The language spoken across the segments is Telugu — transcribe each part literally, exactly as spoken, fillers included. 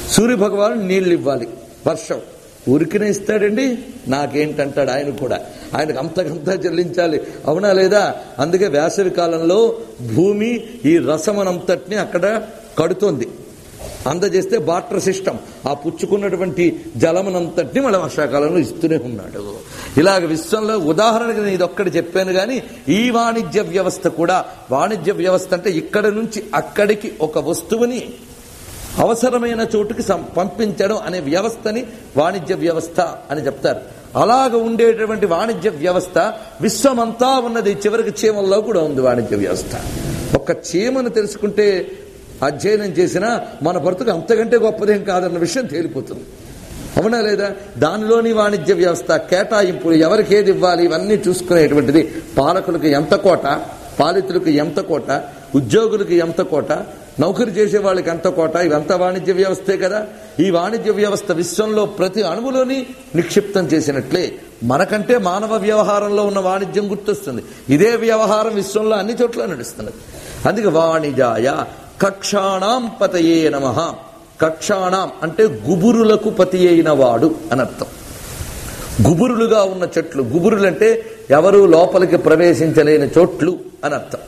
సూర్య భగవాను నీళ్లు ఇవ్వాలి, వర్షం ఊరికినే ఇస్తాడండి, నాకేంటంటాడు ఆయన కూడా. ఆయనకు అంతకంతా చెల్లించాలి, అవునా లేదా? అందుకే వేసవి కాలంలో భూమి ఈ రసమనంతటిని అక్కడ కడుతోంది, అందజేస్తే బాటర్ సిస్టమ్ ఆ పుచ్చుకున్నటువంటి జలమనంతటిని మళ్ళీ వర్షాకాలంలో ఇస్తూనే ఉన్నాడు. ఇలాగ విశ్వంలో ఉదాహరణకు నేను ఇదొక్కటి చెప్పాను. కానీ ఈ వాణిజ్య వ్యవస్థ కూడా, వాణిజ్య వ్యవస్థ అంటే ఇక్కడ నుంచి అక్కడికి ఒక వస్తువుని అవసరమైన చోటుకి పంపించడం అనే వ్యవస్థని వాణిజ్య వ్యవస్థ అని చెప్తారు. అలాగ ఉండేటటువంటి వాణిజ్య వ్యవస్థ విశ్వమంతా ఉన్నది. చివరికి చీమల్లో కూడా ఉంది వాణిజ్య వ్యవస్థ. ఒక్క చీమను తెలుసుకుంటే, అధ్యయనం చేసినా మన బ్రతుకు అంతకంటే గొప్పదేం కాదన్న విషయం తేలిపోతుంది, అవునా లేదా? దానిలోని వాణిజ్య వ్యవస్థ, కేటాయింపులు, ఎవరికి ఏది ఇవ్వాలి, ఇవన్నీ చూసుకునేటువంటిది. పాలకులకు ఎంత కోట, పాలితులకు ఎంత కోట, ఉద్యోగులకు ఎంత కోట, నౌకరీ చేసే వాళ్ళకి ఎంత కోట, ఇవంతా వాణిజ్య వ్యవస్థే కదా. ఈ వాణిజ్య వ్యవస్థ విశ్వంలో ప్రతి అణువులోని నిక్షిప్తం చేసినట్లే మనకంటే మానవ వ్యవహారంలో ఉన్న వాణిజ్యం గుర్తొస్తుంది. ఇదే వ్యవహారం విశ్వంలో అన్ని చోట్ల నడుస్తున్నది. అందుకే వాణిజాయ కక్షాణాం పతయే నమః. కక్షాణాం అంటే గుబురులకు పతి అయిన వాడు అని అర్థం. గుబురులుగా ఉన్న చెట్లు, గుబురులు అంటే ఎవరు లోపలికి ప్రవేశించలేని చోట్లు అని అర్థం.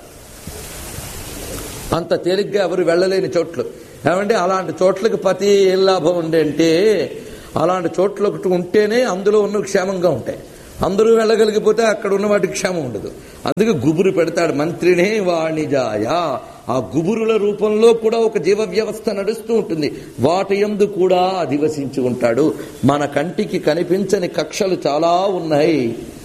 అంత తేలిగ్గా ఎవరు వెళ్ళలేని చోట్లు. ఏమంటే అలాంటి చోట్లకి పతి ఏం లాభం ఉండే అంటే, అలాంటి చోట్ల ఒకటి ఉంటేనే అందులో ఉన్న క్షేమంగా ఉంటాయి. అందరూ వెళ్ళగలిగిపోతే అక్కడ ఉన్న వాటికి క్షేమం ఉండదు. అందుకే గుబురు పెడతాడు, మంత్రినే వాణిజాయ. ఆ గుబురుల రూపంలో కూడా ఒక జీవ వ్యవస్థ నడుస్తూ ఉంటుంది, వాటి యందు కూడా అధివసించి ఉంటాడు. మన కంటికి కనిపించని కక్షలు చాలా ఉన్నాయి,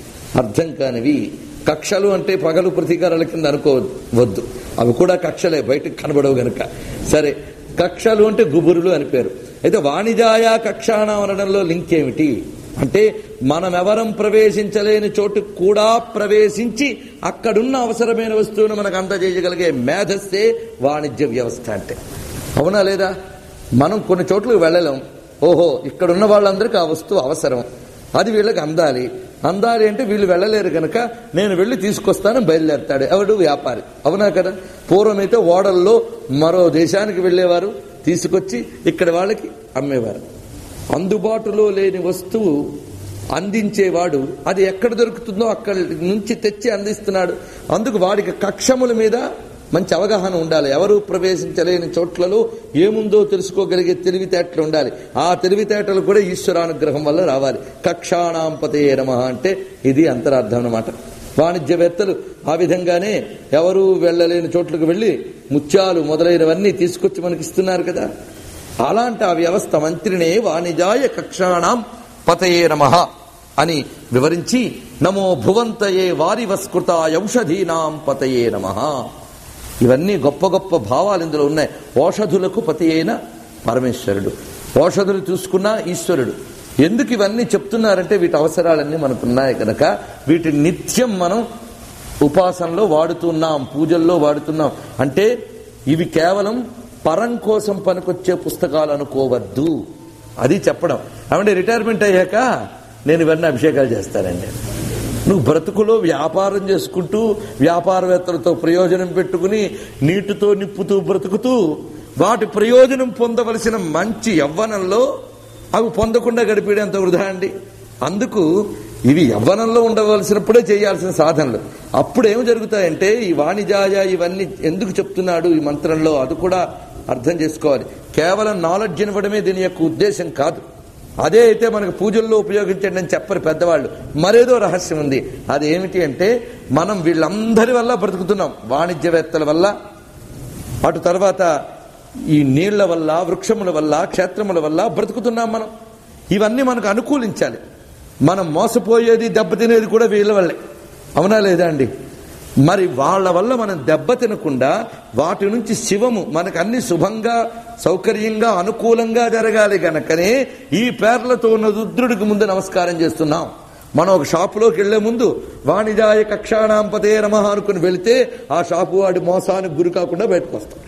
అర్థం కానివి. కక్షలు అంటే పగలు ప్రతీకారాల కింద అనుకోవద్దు, అవి కూడా కక్షలే, బయటకు కనబడవు గనక. సరే, కక్షలు అంటే గుబురులు అని పేరు. అయితే వాణిజాయ కక్షాణం అనడంలో లింక్ ఏమిటి అంటే, మనమెవరం ప్రవేశించలేని చోటు కూడా ప్రవేశించి అక్కడున్న అవసరమైన వస్తువును మనకు అందజేయగలిగే మేధస్సే వాణిజ్య వ్యవస్థ అంటే, అవునా లేదా? మనం కొన్ని చోట్లకు వెళ్ళలేం. ఓహో, ఇక్కడున్న వాళ్ళందరికీ ఆ వస్తువు అవసరం, అది వీళ్ళకి అందాలి. అందాలి అంటే వీళ్ళు వెళ్ళలేరు కనుక నేను వెళ్ళి తీసుకొస్తాను బయలుదేరతాడు ఎవడు? వ్యాపారి, అవునా కదా? పూర్వమైతే ఓడల్లో మరో దేశానికి వెళ్ళేవారు, తీసుకొచ్చి ఇక్కడ వాళ్ళకి అమ్మేవారు. అందుబాటులో లేని వస్తువు అందించేవాడు అది ఎక్కడ దొరుకుతుందో అక్కడి నుంచి తెచ్చి అందిస్తున్నాడు. అందుకు వాడికి కక్షముల మీద మంచి అవగాహన ఉండాలి. ఎవరు ప్రవేశించలేని చోట్లలో ఏముందో తెలుసుకోగలిగే తెలివితేటలు ఉండాలి. ఆ తెలివితేటలు కూడా ఈశ్వరానుగ్రహం వల్ల రావాలి. కక్షాణాం పతయే నమః అంటే ఇది అంతరార్థం అన్నమాట. వాణిజ్యవేత్తలు ఆ విధంగానే ఎవరు వెళ్ళలేని చోట్లకు వెళ్లి ముత్యాలు మొదలైనవన్నీ తీసుకొచ్చి మనకి ఇస్తున్నారు కదా. అలాంటి ఆ వ్యవస్థ మంత్రినే వాణిజాయ కక్షాణాం పతయే నమః అని వివరించి, నమో భువంతయే వారివస్కృత ఔషధీనాం పతయే నమః. ఇవన్నీ గొప్ప గొప్ప భావాలు ఇందులో ఉన్నాయి. ఓషధులకు పతి అయిన పరమేశ్వరుడు, ఓషధులు చూసుకున్న ఈశ్వరుడు. ఎందుకు ఇవన్నీ చెప్తున్నారంటే వీటి అవసరాలన్నీ మనకున్నాయి కనుక వీటిని నిత్యం మనం ఉపాసనలో వాడుతున్నాం, పూజల్లో వాడుతున్నాం. అంటే ఇవి కేవలం పరం కోసం పనికొచ్చే పుస్తకాలు అనుకోవద్దు, అది చెప్పడం. అంటే రిటైర్మెంట్ అయ్యాక నేను ఇవన్నీ అభిషేకాలు చేస్తానండి. నువ్వు బ్రతుకులో వ్యాపారం చేసుకుంటూ వ్యాపారవేత్తలతో ప్రయోజనం పెట్టుకుని నీటితో నిప్పుతూ బ్రతుకుతూ వాటి ప్రయోజనం పొందవలసిన మంచి యవ్వనంలో అవి పొందకుండా గడిపేంత వృధా అండి. అందుకు ఇవి యవ్వనంలో ఉండవలసినప్పుడే చేయాల్సిన సాధనలు. అప్పుడు ఏం జరుగుతాయంటే ఈ వాణిజాయ ఇవన్నీ ఎందుకు చెప్తున్నాడు ఈ మంత్రంలో, అది కూడా అర్థం చేసుకోవాలి. కేవలం నాలెడ్జ్ ఇవ్వడమే దీని యొక్క ఉద్దేశం కాదు. అదే అయితే మనకు పూజల్లో ఉపయోగించండి అని చెప్పరు పెద్దవాళ్ళు. మరేదో రహస్యం ఉంది. అది ఏమిటి అంటే, మనం వీళ్ళందరి వల్ల బ్రతుకుతున్నాం. వాణిజ్యవేత్తల వల్ల, అటు తర్వాత ఈ నీళ్ల వల్ల, వృక్షముల వల్ల, క్షేత్రముల వల్ల బ్రతుకుతున్నాం మనం. ఇవన్నీ మనకు అనుకూలించాలి. మనం మోసపోయేది, దెబ్బతినేది కూడా వీళ్ళ వల్లే, అవునా లేదా అండి? మరి వాళ్ళ వల్ల మనం దెబ్బ తినకుండా వాటి నుంచి శివము మనకు అన్ని శుభంగా సౌకర్యంగా అనుకూలంగా జరగాలి గనకనే ఈ పేర్లతో ఉన్న రుద్రుడికి ముందు నమస్కారం చేస్తున్నాం. మనం ఒక షాపులోకి వెళ్లే ముందు వాణిజాయ కక్షాణాం పతయే నమః అనుకుని వెళితే ఆ షాపు వాడి మోసానికి గురి కాకుండా బయటకు వస్తాం.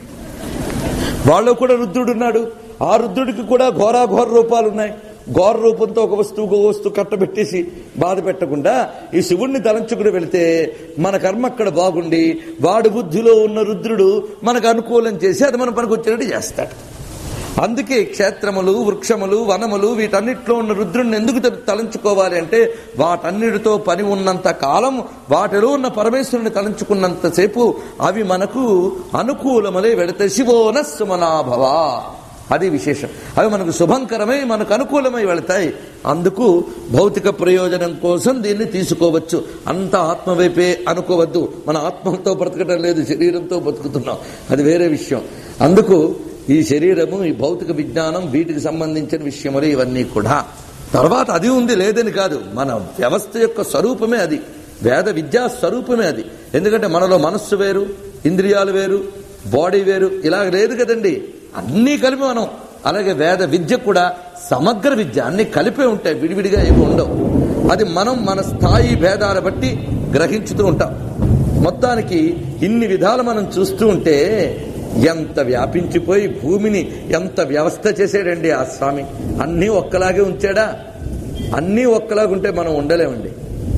వాళ్ళు కూడా రుద్రుడు ఉన్నాడు. ఆ రుద్రుడికి కూడా ఘోరాఘోర రూపాలు ఉన్నాయి. ఘోర రూపంతో ఒక వస్తువు ఒక వస్తువు కట్టబెట్టేసి బాధ పెట్టకుండా ఈ శివుణ్ణి తలంచుకుని వెళితే మన కర్మ అక్కడ బాగుండి వాడి బుద్ధిలో ఉన్న రుద్రుడు మనకు అనుకూలం చేసి అది మన పనికి వచ్చేటట్టు చేస్తాడు. అందుకే క్షేత్రములు, వృక్షములు, వనములు వీటన్నిటిలో ఉన్న రుద్రుణ్ణి ఎందుకు తలంచుకోవాలి అంటే వాటన్నిటితో పని ఉన్నంత కాలం వాటిలో ఉన్న పరమేశ్వరుని తలంచుకున్నంతసేపు అవి మనకు అనుకూలములే వెళితే శివోన సుమనాభవ, అది విశేషం. అవి మనకు శుభంకరమై మనకు అనుకూలమై వెళతాయి. అందుకు భౌతిక ప్రయోజనం కోసం దీన్ని తీసుకోవచ్చు. అంత ఆత్మవైపే అనుకోవద్దు. మన ఆత్మతో బ్రతకడం లేదు, శరీరంతో బతుకుతున్నాం, అది వేరే విషయం. అందుకు ఈ శరీరము, ఈ భౌతిక విజ్ఞానం, వీటికి సంబంధించిన విషయములు ఇవన్నీ కూడా. తర్వాత అది ఉంది లేదని కాదు, మన వ్యవస్థ యొక్క స్వరూపమే అది, వేద విద్యా స్వరూపమే అది. ఎందుకంటే మనలో మనస్సు వేరు, ఇంద్రియాలు వేరు, బాడీ వేరు, ఇలా లేదు కదండి, అన్నీ కలిపి మనం. అలాగే వేద విద్య కూడా సమగ్ర విద్య, అన్ని కలిపే ఉంటాయి, విడివిడిగా ఏమి ఉండవు. అది మనం మన స్థాయి భేదాల బట్టి గ్రహించుతూ ఉంటాం. మొత్తానికి ఇన్ని విధాలు మనం చూస్తూ ఉంటే ఎంత వ్యాపించిపోయి భూమిని ఎంత వ్యవస్థ చేసాడండి ఆ స్వామి. అన్నీ ఒక్కలాగే ఉంచాడా? అన్నీ ఒక్కలాగుంటే మనం ఉండలేమండి.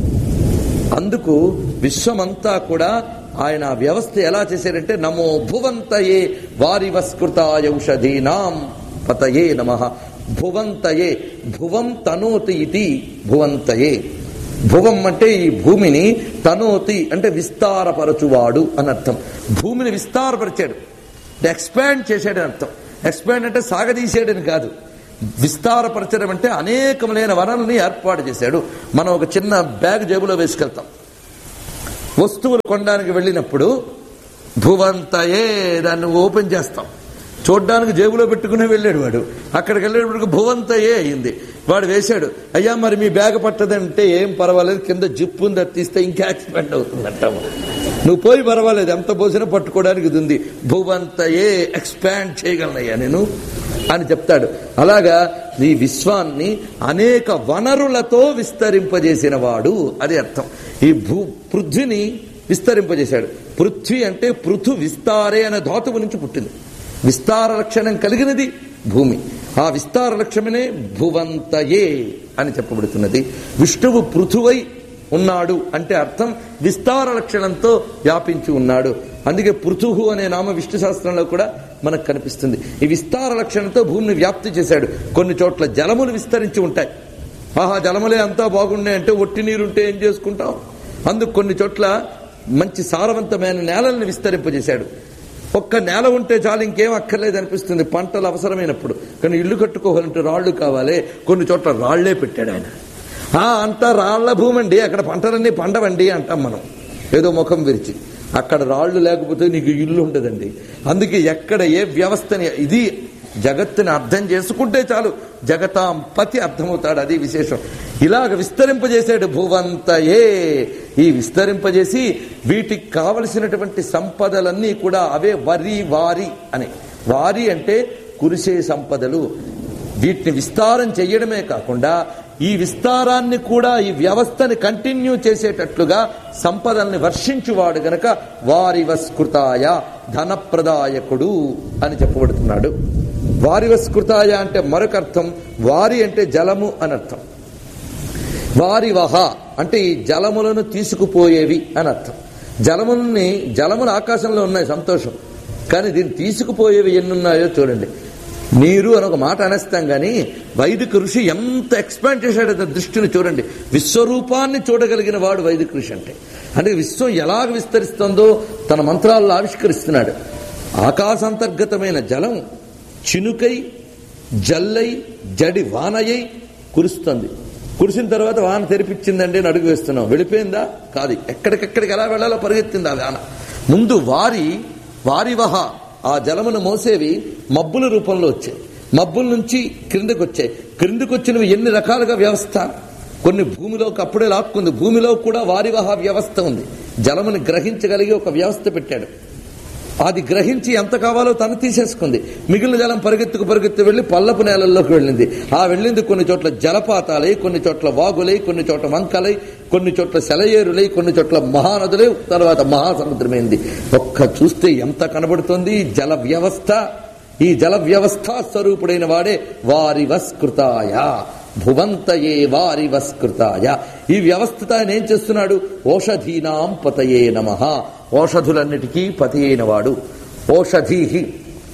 అందుకు విశ్వమంతా కూడా ఆయన వ్యవస్థ ఎలా చేశారంటే నమో భువంతయే వారివస్కృతాయౌషధీనాం పతయే నమః. భువంతయే, భువం తనోతి ఇది భువంతయే. భువం అంటే ఈ భూమిని, తనోతి అంటే విస్తారపరచువాడు అని అర్థం. భూమిని విస్తారపరిచాడు, ఎక్స్పాండ్ చేశాడని అర్థం. ఎక్స్పాండ్ అంటే సాగదీశాడని కాదు. విస్తారపరచడం అంటే అనేకములైన వనరుల్ని ఏర్పాటు చేశాడు. మనం ఒక చిన్న బ్యాగ్ జేబులో వేసుకెళ్తాం. వస్తువులు కొనడానికి వెళ్ళినప్పుడు భువంతయే దాన్ని ఓపెన్ చేస్తాం. చూడ్డానికి జేబులో పెట్టుకునే వెళ్ళాడు వాడు. అక్కడికి వెళ్ళేటప్పుడు భువంతయే అయింది. వాడు వేశాడు, అయ్యా మరి మీ బ్యాగ్ పట్టదంటే ఏం పర్వాలేదు, కింద జిప్పు ఉంది, అది తీస్తే ఇంకా ఎక్స్పెండ్ అవుతుందంటాము. నువ్వు పోయి పర్వాలేదు, ఎంత పోసినా పట్టుకోవడానికి ఇది ఉంది. భువంతయే, ఎక్స్పాండ్ చేయగలనయ్యా నేను అని చెప్తాడు. అలాగా ఈ విశ్వాన్ని అనేక వనరులతో విస్తరింపజేసిన వాడు, అది అర్థం. ఈ భూ పృథ్వీని విస్తరింపజేశాడు. పృథ్వీ అంటే పృథు విస్తారే అనే ధాతువు నుంచి పుట్టింది. విస్తార లక్షణం కలిగినది భూమి. ఆ విస్తార లక్షణమే భువంతయే అని చెప్పబడుతున్నది. విష్ణువు పృథువై ఉన్నాడు అంటే అర్థం విస్తార లక్షణంతో వ్యాపించి ఉన్నాడు. అందుకే పృథుహు అనే నామ విష్ణు శాస్త్రంలో కూడా మనకు కనిపిస్తుంది. ఈ విస్తార లక్షణంతో భూమిని వ్యాప్తి చేశాడు. కొన్ని చోట్ల జలములు విస్తరించి ఉంటాయి. ఆహా జలములే అంతా బాగున్నాయి అంటే ఒట్టి నీరుంటే ఏం చేసుకుంటాం. అందుకు కొన్ని చోట్ల మంచి సారవంతమైన నేలల్ని విస్తరింపజేశాడు. ఒక్క నేల ఉంటే చాలు, ఇంకేం అక్కర్లేదు అనిపిస్తుంది పంటలు అవసరమైనప్పుడు. కానీ ఇల్లు కట్టుకోవాలంటే రాళ్లు కావాలి. కొన్ని చోట్ల రాళ్లే పెట్టాడు ఆయన. ఆ అంతా రాళ్ల భూమి అండి, అక్కడ పంటలన్నీ పండవండి అంటాం మనం ఏదో ముఖం విరిచి. అక్కడ రాళ్లు లేకపోతే నీకు ఇల్లు ఉండదండి. అందుకే ఎక్కడ ఏ వ్యవస్థని, ఇది జగత్తుని అర్థం చేసుకుంటే చాలు జగతాం పతి అర్థమవుతాడు, అది విశేషం. ఇలాగ విస్తరింపజేశాడు భువంతయే. ఈ విస్తరింపజేసి వీటికి కావలసినటువంటి సంపదలన్నీ కూడా అవే వరి వారి అని. వారి అంటే కురిసే సంపదలు. వీటిని విస్తారం చెయ్యడమే కాకుండా ఈ విస్తారాన్ని కూడా ఈ వ్యవస్థని కంటిన్యూ చేసేటట్లుగా సంపదల్ని వర్షించువాడు గనక వారివస్కృతాయ ధనప్రదాయకుడు అని చెప్పబడుతున్నాడు. వారివస్కృతాయ అంటే మరొక అర్థం, వారి అంటే జలము అని అర్థం. వారివహ అంటే ఈ జలములను తీసుకుపోయేవి అని అర్థం. జలముల్ని జలములు ఆకాశంలో ఉన్నాయి, సంతోషం. కానీ దీన్ని తీసుకుపోయేవి ఎన్నున్నాయో చూడండి. నీరు అని ఒక మాట అనేస్తాం కానీ వైదిక ఋషి ఎంత ఎక్స్పాండ్ చేశాడు దృష్టిని చూడండి. విశ్వరూపాన్ని చూడగలిగిన వాడు వైదిక ఋషి అంటే. అంటే విశ్వం ఎలాగ విస్తరిస్తుందో తన మంత్రాల్లో ఆవిష్కరిస్తున్నాడు. ఆకాశాంతర్గతమైన జలం చినుకై జల్లై జడి వానయ్యి కురుస్తుంది. కురిసిన తర్వాత వాన తెరిపించిందండి అని అడుగు వేస్తున్నాం. వెళ్ళిపోయిందా? కాదు. ఎక్కడికెక్కడికి ఎలా వెళ్లాలో పరిగెత్తింది ఆ వాన. ముందు వారి వారివహ ఆ జలమును మోసేవి మబ్బుల రూపంలో వచ్చాయి. మబ్బుల నుంచి క్రిందకు వచ్చాయి. క్రిందకు వచ్చినవి ఎన్ని రకాలుగా వ్యవస్థ. కొన్ని భూమిలోకి అప్పుడే లాక్కుంది. భూమిలో కూడా వారివహ వ్యవస్థ ఉంది. జలముని గ్రహించగలిగి ఒక వ్యవస్థ పెట్టాడు. అది గ్రహించి ఎంత కావాలో తను తీసేసుకుంది. మిగిలిన జలం పరిగెత్తుకు పరిగెత్తు వెళ్లి పల్లపు నేలల్లోకి వెళ్ళింది. ఆ వెళ్ళింది కొన్ని చోట్ల జలపాతాలై, కొన్ని చోట్ల వాగులై, కొన్ని చోట్ల వంకలై, కొన్ని చోట్ల సెలయేరులై, కొన్ని చోట్ల మహానదులై, తర్వాత మహాసముద్రమైంది. ఒక్క చూస్తే ఎంత కనబడుతుంది జల వ్యవస్థ. ఈ జల వ్యవస్థ స్వరూపుడైన వాడే వారివస్కృతాయ భువంతయే వారివస్కృతాయ. ఈ వ్యవస్థతో ఆయన ఏం చేస్తున్నాడు? ఓషధీనాం పతయే నమః. ఓషధులన్నిటికీ పతి అయిన వాడు. ఓషధీహి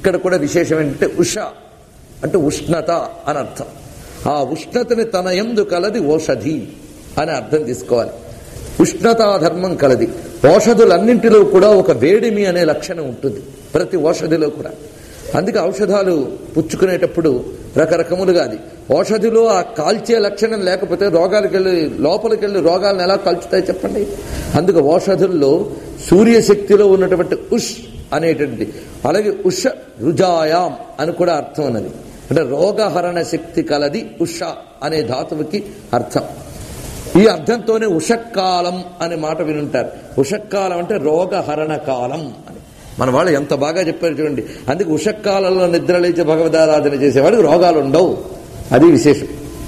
ఇక్కడ కూడా విశేషం ఏంటంటే ఉష అంటే ఉష్ణత అని అర్థం. ఆ ఉష్ణతని తన యందు కలది ఓషధి అని అర్థం తీసుకోవాలి. ఉష్ణతాధర్మం కలది. ఔషధులన్నింటిలో కూడా ఒక వేడిమి అనే లక్షణం ఉంటుంది ప్రతి ఔషధిలో కూడా. అందుకే ఔషధాలు పుచ్చుకునేటప్పుడు రకరకములుగా అది ఔషధిలో ఆ కాల్చే లక్షణం లేకపోతే రోగాలకు వెళ్ళి లోపలికి వెళ్ళి రోగాలను ఎలా కాల్చుతాయి చెప్పండి. అందుకే ఔషధుల్లో సూర్యశక్తిలో ఉన్నటువంటి ఉష్ అనేటువంటి, అలాగే ఉష రుజాయాం అని కూడా అర్థం అన్నది. అంటే రోగహరణ శక్తి కలది ఉష అనే ధాతువుకి అర్థం. ఈ అర్థంతోనే ఉషక్కాలం అనే మాట వినుంటారు. ఉషక్కాలం అంటే రోగహరణ కాలం అని మన వాళ్ళు ఎంత బాగా చెప్పారు చూడండి. అందుకే ఉషక్కాలంలో నిద్రలేచి భగవదారాధన చేసేవాడికి రోగాలు ఉండవు, అది విశేషం.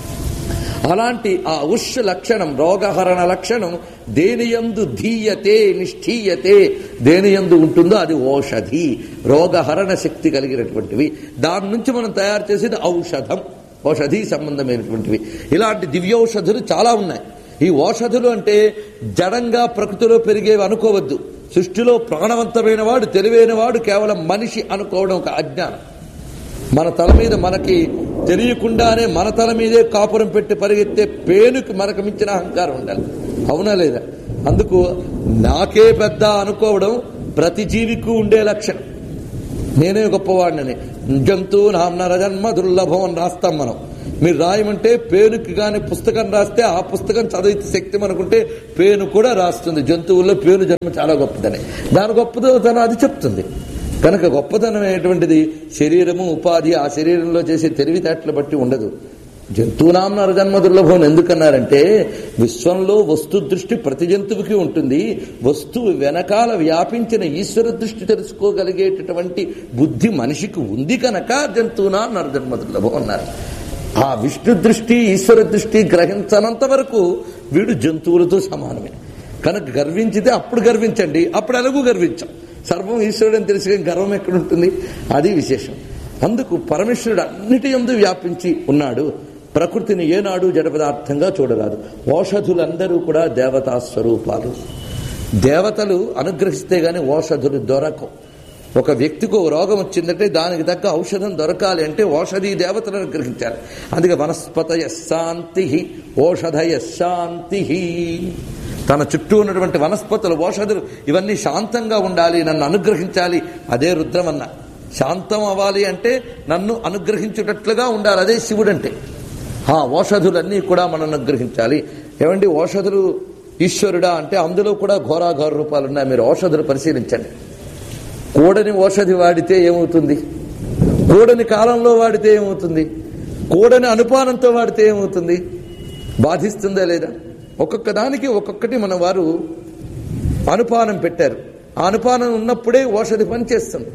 అలాంటి ఆ ఉష్ లక్షణం, రోగహరణ లక్షణం దేనియందు ధీయతే నిష్ఠీయతే, దేనియందు ఉంటుందో అది ఓషధి, రోగహరణ శక్తి కలిగినటువంటివి. దాని నుంచి మనం తయారు చేసేది ఔషధం, ఔషధి సంబంధమైనటువంటివి. ఇలాంటి దివ్యౌషధులు చాలా ఉన్నాయి. ఈ ఔషధులు అంటే జడంగా ప్రకృతిలో పెరిగేవి అనుకోవద్దు. సృష్టిలో ప్రాణవంతమైన వాడు, తెలివైన వాడు కేవలం మనిషి అనుకోవడం ఒక అజ్ఞానం. మన తల మీద మనకి తెలియకుండానే మన తల మీదే కాపురం పెట్టి పరిగెత్తే పేనుకి మనకు మించిన అహంకారం ఉండాలి, అవునా లేదా? అందుకు నాకే పెద్ద అనుకోవడం ప్రతి జీవికి ఉండే లక్షణం. నేనే గొప్పవాడినని. జంతువు నామ్న రజన్మ దుర్లభం అని రాస్తాం మనం. మీరు రాయమంటే పేనుకి కానీ పుస్తకం రాస్తే ఆ పుస్తకం చదివితే శక్తి మనకుంటే పేను కూడా రాస్తుంది. జంతువుల్లో పేను జన్మ చాలా గొప్పదని, దాని గొప్పదనం అది చెప్తుంది. కనుక గొప్పతనం అనేటువంటిది శరీరము ఉపాధి, ఆ శరీరంలో చేసే తెలివితేటలు బట్టి ఉండదు. జంతువునాంన జన్మ దుర్లభం ఎందుకన్నారంటే విశ్వంలో వస్తు దృష్టి ప్రతి జంతువుకి ఉంటుంది. వస్తువు వెనకాల వ్యాపించిన ఈశ్వర దృష్టి తెలుసుకోగలిగేటటువంటి బుద్ధి మనిషికి ఉంది కనుక జంతువునాంన జన్మ దుర్లభం అన్నారు. ఆ విష్ణు దృష్టి ఈశ్వర దృష్టి గ్రహించనంత వరకు వీడు జంతువులతో సమానమే. కనుక గర్వించితే అప్పుడు గర్వించండి, అప్పుడు ఎలాగూ గర్వించాం. సర్వం ఈశ్వరుడని తెలిసి గర్వం ఎక్కడుంటుంది? అది విశేషం. అందుకు పరమేశ్వరుడు అన్నిటి యందు వ్యాపించి ఉన్నాడు. ప్రకృతిని ఏనాడు జడ పదార్థంగా చూడరాదు. ఓషధులందరూ కూడా దేవతా స్వరూపాలు. దేవతలు అనుగ్రహిస్తే గాని ఓషధులు దొరకవు. ఒక వ్యక్తికి రోగం వచ్చిందంటే దానికి తగ్గ ఔషధం దొరకాలి అంటే ఓషధి దేవతలను అనుగ్రహించాలి. అందుకే వనస్పతయ శాంతి ఓషధయ శాంతి. తన చుట్టూ ఉన్నటువంటి వనస్పతులు ఓషధులు ఇవన్నీ శాంతంగా ఉండాలి, నన్ను అనుగ్రహించాలి. అదే రుద్రమన్న. శాంతం అవ్వాలి అంటే నన్ను అనుగ్రహించేటట్లుగా ఉండాలి, అదే శివుడంటే. ఆ ఓషధులన్నీ కూడా మనం అనుగ్రహించాలి. ఏమండి ఓషధులు ఈశ్వరుడా అంటే అందులో కూడా ఘోరాఘోర రూపాలు ఉన్నాయి. మీరు ఓషధులు పరిశీలించండి. కూడని ఓషధి వాడితే ఏమవుతుంది? కూడని కాలంలో వాడితే ఏమవుతుంది? కూడని అనుపానంతో వాడితే ఏమవుతుంది? బాధిస్తుందా లేదా? ఒక్కొక్క దానికి ఒక్కొక్కటి మన వారు అనుపానం పెట్టారు. ఆ అనుపానం ఉన్నప్పుడే ఓషధి పనిచేస్తుంది.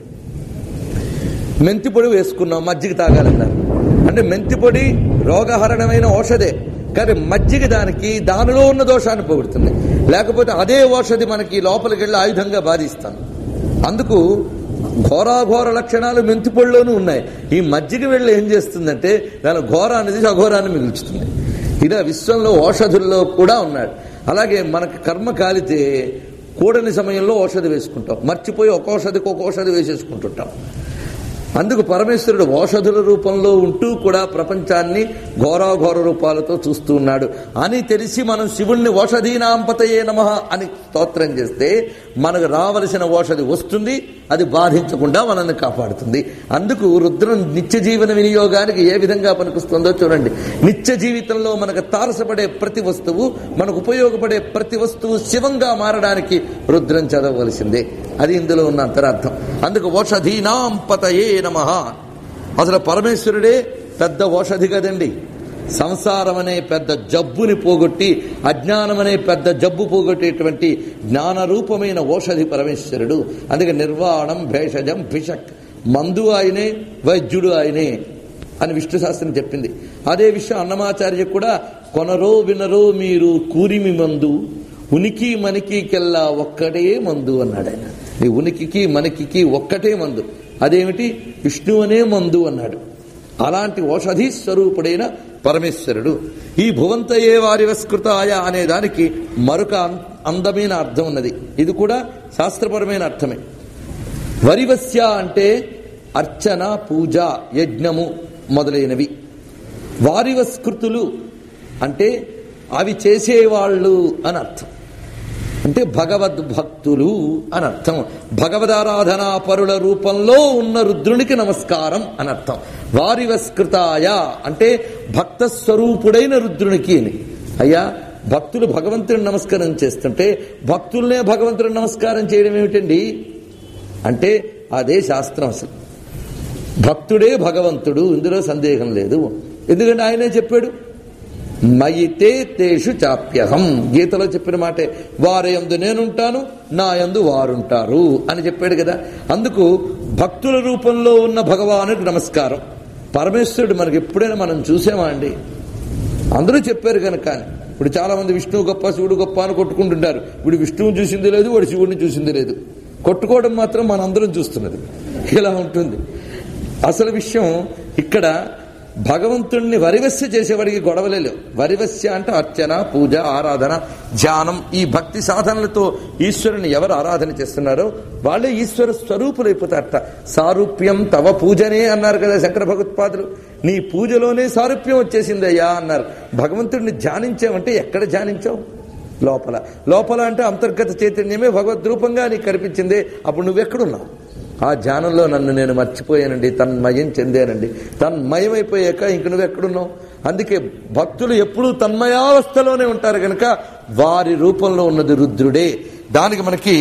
మెంతిపొడి వేసుకున్నాం, మజ్జిగ తాగాలన్నారు అంటే మెంతిపొడి రోగహరణమైన ఔషధే, కానీ మజ్జిగ దానికి దానిలో ఉన్న దోషాన్ని పోగొడుతుంది. లేకపోతే అదే ఔషధి మనకి లోపలికి వెళ్ళి ఆయుధంగా బాధిస్తాను. అందుకు ఘోరాఘోర లక్షణాలు మెంతిపొడిలోనూ ఉన్నాయి. ఈ మజ్జిగ వెళ్ళి ఏం చేస్తుందంటే దాని ఘోరాన్ని తీసి అఘోరాన్ని మిగుల్చుతుంది. ఇలా విశ్వంలో ఔషధుల్లో కూడా ఉన్నాడు. అలాగే మనకు కర్మ కాలితే కూడని సమయంలో ఔషధి వేసుకుంటాం, మర్చిపోయి ఒక ఔషధికి ఒక ఔషధి వేసేసుకుంటుంటాం. అందుకు పరమేశ్వరుడు ఔషధుల రూపంలో ఉంటూ కూడా ప్రపంచాన్ని ఘోరాఘోర రూపాలతో చూస్తూ ఉన్నాడు అని తెలిసి మనం శివుణ్ణి ఓషధీనాంపతయే నమః అని స్తోత్రం చేస్తే మనకు రావలసిన ఓషధి వస్తుంది, అది బాధించకుండా మనల్ని కాపాడుతుంది. అందుకు రుద్రం నిత్య జీవన వినియోగానికి ఏ విధంగా పనికొస్తుందో చూడండి. నిత్య జీవితంలో మనకు తారసపడే ప్రతి వస్తువు, మనకు ఉపయోగపడే ప్రతి వస్తువు శివంగా మారడానికి రుద్రం చదవవలసిందే. అది ఇందులో ఉన్న అంతరార్థం. అందుకు ఓషధీనాం పతయే నమః. అసలు పరమేశ్వరుడే పెద్ద ఓషధి కదండి. సంసారం అనే పెద్ద జబ్బుని పోగొట్టి అజ్ఞానం అనే పెద్ద జబ్బు పోగొట్టేటువంటి జ్ఞానరూపమైన ఓషధి పరమేశ్వరుడు. అందుకే నిర్వాణం భేషజం భిషక్, మందు ఆయనే, వైద్యుడు ఆయనే అని విష్ణు శాస్త్రం చెప్పింది. అదే విషయం అన్నమాచార్య కూడా కొనరో వినరో మీరు కూరిమి మందు, ఉనికి మనకికెల్లా ఒక్కటే మందు అన్నాడు ఆయన. ఈ ఉనికికి మనకికి ఒక్కటే మందు, అదేమిటి? విష్ణు అనే మందు అన్నాడు. అలాంటి ఓషధి స్వరూపుడైన పరమేశ్వరుడు. ఈ భువంతయే వారివస్కృతాయ అనే దానికి మరొక అందమైన అర్థం ఉన్నది. ఇది కూడా శాస్త్రపరమైన అర్థమే. వరివస్య అంటే అర్చన, పూజ, యజ్ఞము మొదలైనవి. వారివస్కృతులు అంటే అవి చేసేవాళ్ళు అని అర్థం. అంటే భగవద్భక్తులు అని అర్థం. భగవదారాధనా పరుల రూపంలో ఉన్న రుద్రునికి నమస్కారం అని అర్థం. వారివస్కృతాయ అంటే భక్త స్వరూపుడైన రుద్రునికి అని. అయ్యా, భక్తులు భగవంతుని నమస్కారం చేస్తుంటే భక్తుల్నే భగవంతుని నమస్కారం చేయడం ఏమిటండి అంటే అదే శాస్త్రం. అసలు భక్తుడే భగవంతుడు, ఇందులో సందేహం లేదు. ఎందుకంటే ఆయనే చెప్పాడు, మయితే తేషు చాప్యహం. గీతలో చెప్పిన మాటే, వారయందు నేనుంటాను, నా యందు వారుంటారు అని చెప్పాడు కదా. అందుకు భక్తుల రూపంలో ఉన్న భగవానుడికి నమస్కారం. పరమేశ్వరుడు మనకి ఎప్పుడైనా మనం చూసామా అండి? అందరూ చెప్పారు కనుక. ఇప్పుడు చాలా మంది విష్ణువు గొప్ప, శివుడు గొప్ప అని కొట్టుకుంటుంటారు. వీడు విష్ణువుని చూసింది లేదు, వాడు శివుడిని చూసింది లేదు. కొట్టుకోవడం మాత్రం మనందరం చూస్తున్నది. ఇలా ఉంటుంది. అసలు విషయం ఇక్కడ భగవంతుణ్ణి వరివస్య చేసేవాడికి గొడవలే లేవు. వరివస్య అంటే అర్చన, పూజ, ఆరాధన, ధ్యానం, ఈ భక్తి సాధనలతో ఈశ్వరుని ఎవరు ఆరాధన చేస్తున్నారో వాళ్ళే ఈశ్వర స్వరూపులైపోతారట. సారూప్యం తవ పూజనే అన్నారు కదా శంకర భగవత్పాదులు. నీ పూజలోనే సారూప్యం వచ్చేసిందయ్యా అన్నారు. భగవంతుడిని ధ్యానించావంటే ఎక్కడ ధ్యానించావు? లోపల. లోపల అంటే అంతర్గత చైతన్యమే భగవద్రూపంగా నీకు కనిపించిందే. అప్పుడు నువ్వెక్కడున్నావు? ఆ ధ్యానంలో నన్ను నేను మర్చిపోయానండి, తన్మయం చెందానండి. తన్మయమైపోయాక ఇంక నువ్వు ఎక్కడున్నావు? అందుకే భక్తులు ఎప్పుడూ తన్మయావస్థలోనే ఉంటారు కనుక వారి రూపంలో ఉన్నది రుద్రుడే. దానికి మనకి